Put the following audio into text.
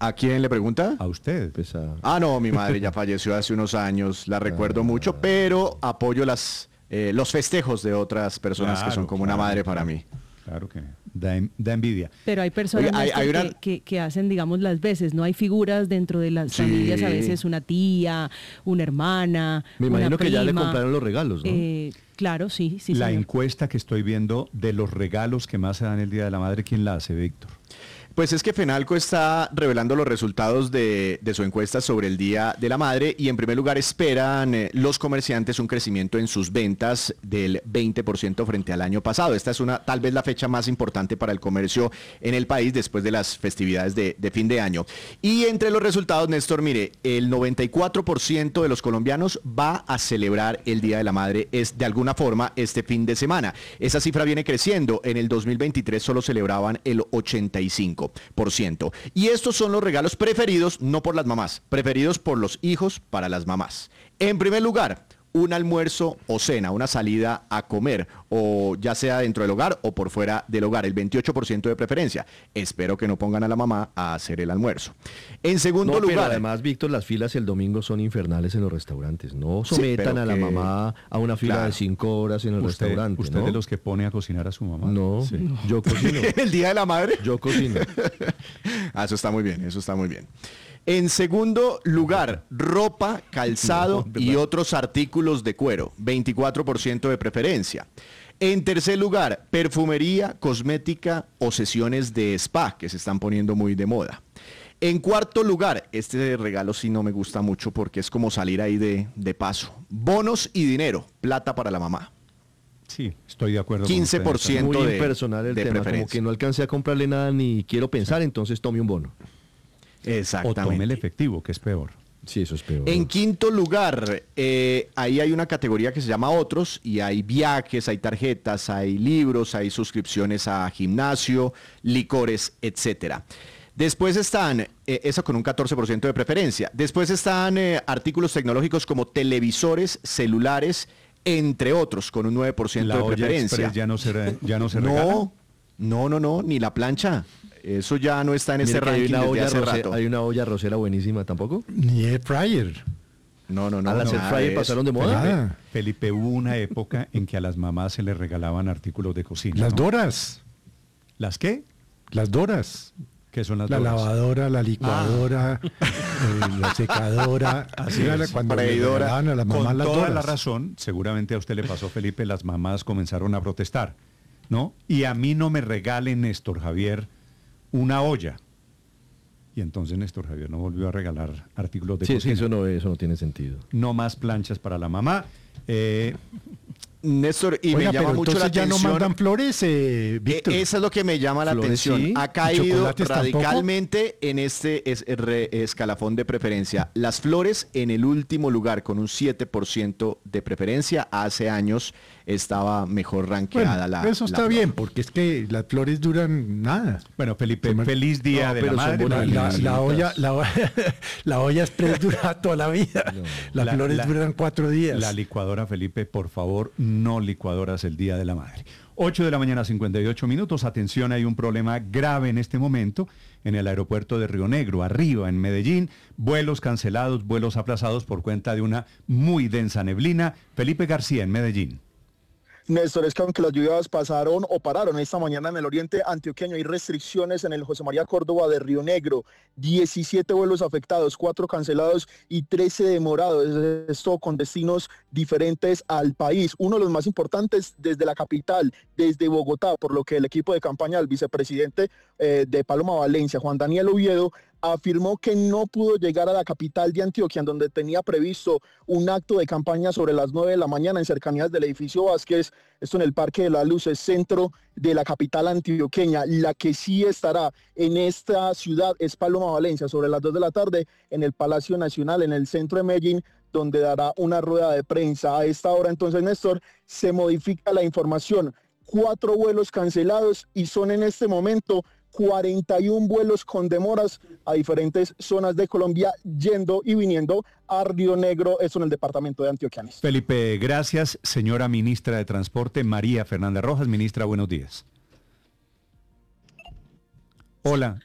¿A quién le pregunta? A usted. Pues No, mi madre ya falleció hace unos años, la recuerdo mucho, pero apoyo los festejos de otras personas que son como una madre para mí. Claro que da envidia. Pero hay personas Oye, que hacen, digamos, las veces, ¿no? Hay figuras dentro de las familias, a veces una tía, una hermana, me una imagino que prima. ya le compraron los regalos, ¿no? Claro, sí, La señor. encuesta que estoy viendo de los regalos que más se dan el Día de la Madre, ¿quién la hace, Víctor? Pues es que Fenalco está revelando los resultados de su encuesta sobre el Día de la Madre y en primer lugar esperan los comerciantes un crecimiento en sus ventas del 20% frente al año pasado. Esta es tal vez la fecha más importante para el comercio en el país después de las festividades de fin de año. Y entre los resultados, Néstor, mire, el 94% de los colombianos va a celebrar el Día de la Madre de alguna forma este fin de semana. Esa cifra viene creciendo. En el 2023 solo celebraban el 85%. Y estos son los regalos preferidos, no por las mamás, preferidos por los hijos para las mamás. En primer lugar, un almuerzo o cena, una salida a comer, o ya sea dentro del hogar o por fuera del hogar, el 28% de preferencia. Espero que no pongan a la mamá a hacer el almuerzo. En segundo lugar... Pero además, Víctor, las filas el domingo son infernales en los restaurantes. No sometan a la mamá a una fila de 5 horas en el restaurante. ¿Usted ¿no? de los que pone a cocinar a su mamá? No, Sí. yo cocino. ¿El Día de la Madre? Yo cocino. Eso está muy bien, eso está muy bien. En segundo lugar, ropa, calzado y otros artículos de cuero, 24% de preferencia. En tercer lugar, perfumería, cosmética o sesiones de spa, que se están poniendo muy de moda. En cuarto lugar, este regalo sí no me gusta mucho porque es como salir ahí de paso. Bonos y dinero, plata para la mamá. Sí, estoy de acuerdo. 15% Muy de impersonal el tema, como preferencia. que no alcancé a comprarle nada ni quiero pensar, entonces tome un bono. O Exactamente. tome el efectivo, que es peor. Sí, eso es peor. En quinto lugar, ahí hay una categoría que se llama otros y hay viajes, hay tarjetas, hay libros, hay suscripciones a gimnasio, licores, etcétera. Después están, eso con un 14% de preferencia. Después están artículos tecnológicos como televisores, celulares, entre otros, con un 9% La de olla preferencia. express ya no se regala. No, ni la plancha. Eso ya no está en ese Mira que ranking desde hace rato. hay una olla arrocera buenísima, ¿tampoco? Ni air fryer. No. ¿A las air nada fryer de pasaron de eso. moda? Nada. Felipe, hubo una época en que a las mamás se les regalaban artículos de cocina. Las ¿no? doras. ¿Las qué? Las doras. ¿Qué son las La doras? lavadora, la licuadora, la secadora. Así Era es. cuando le Freidora. regalaban a las mamás Con las toda doras. la razón, seguramente a usted le pasó, Felipe, las mamás comenzaron a protestar, ¿no? Y a mí no me regalen, Néstor Javier, una olla. Y entonces Néstor Javier no volvió a regalar artículos de Sí, es que cocina. eso no tiene sentido. No más planchas para la mamá. Néstor, y Oiga, me llama pero mucho la entonces ya no atención. mandan flores, Víctor. Eso es lo que me llama la Flores, atención. sí. Ha caído ¿Chocolates tampoco? radicalmente en este escalafón de preferencia. Las flores en el último lugar con un 7% de preferencia. Hace años estaba mejor rankeada Bueno, la eso está flor. bien, porque es que las flores duran nada. Bueno, Felipe, Se me- feliz día No, de la pero son madre. buenas. La olla express dura toda la vida. Las flores duran 4 días. La licuadora, Felipe, por favor, no licuadoras el Día de la Madre. 8 de la mañana, 58 minutos. Atención, hay un problema grave en este momento en el aeropuerto de Río Negro, arriba en Medellín. Vuelos cancelados, vuelos aplazados por cuenta de una muy densa neblina. Felipe García en Medellín. Néstor, es que aunque las lluvias pasaron o pararon esta mañana en el oriente antioqueño, hay restricciones en el José María Córdoba de Río Negro, 17 vuelos afectados, 4 cancelados y 13 demorados, esto con destinos diferentes al país. Uno de los más importantes desde la capital, desde Bogotá, por lo que el equipo de campaña del vicepresidente de Paloma Valencia, Juan Daniel Oviedo, afirmó que no pudo llegar a la capital de Antioquia, en donde tenía previsto un acto de campaña sobre las 9 de la mañana en cercanías del edificio Vázquez, esto en el Parque de las Luces, centro de la capital antioqueña. La que sí estará en esta ciudad es Paloma Valencia, sobre las 2 de la tarde, en el Palacio Nacional, en el centro de Medellín, donde dará una rueda de prensa. A esta hora, entonces, Néstor, se modifica la información. 4 vuelos cancelados y son en este momento 41 vuelos con demoras a diferentes zonas de Colombia, yendo y viniendo a Río Negro, eso en el departamento de Antioquia. Felipe, gracias. Señora ministra de Transporte, María Fernanda Rojas. Ministra, buenos días. Hola,